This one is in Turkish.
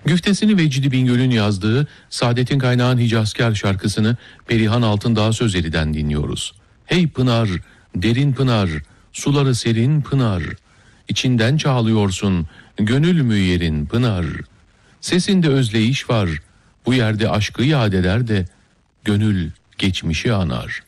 Güftesini Vecdi Bingöl'ün yazdığı Saadet'in Kaynağın Hicazkar şarkısını Perihan Altındağ Sözeli'den dinliyoruz. Hey Pınar, derin Pınar, suları serin Pınar, içinden çağlıyorsun, gönül mü yerin Pınar. Sesinde özleyiş var, bu yerde aşkı yad eder de, gönül geçmişi anar.